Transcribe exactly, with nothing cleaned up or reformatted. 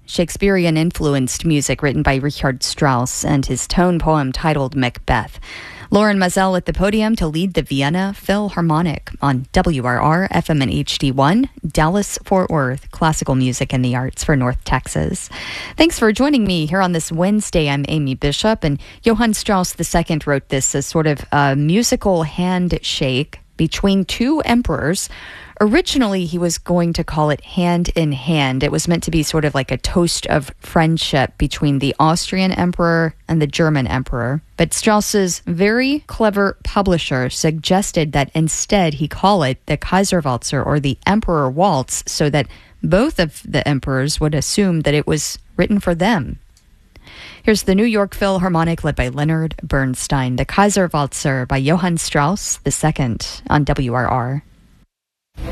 Shakespearean-influenced music written by Richard Strauss, and his tone poem titled Macbeth. Lauren Mazel at the podium to lead the Vienna Philharmonic on W R R, F M and H D one, Dallas-Fort Worth, classical music and the arts for North Texas. Thanks for joining me here on this Wednesday. I'm Amy Bishop, and Johann Strauss the Second wrote this as sort of a musical handshake between two emperors. Originally, he was going to call it Hand in Hand. It was meant to be sort of like a toast of friendship between the Austrian emperor and the German emperor. But Strauss's very clever publisher suggested that instead he call it the Kaiserwalzer or the Emperor Waltz, so that both of the emperors would assume that it was written for them. Here's the New York Philharmonic led by Leonard Bernstein, the Kaiserwalzer by Johann Strauss the Second on W R R.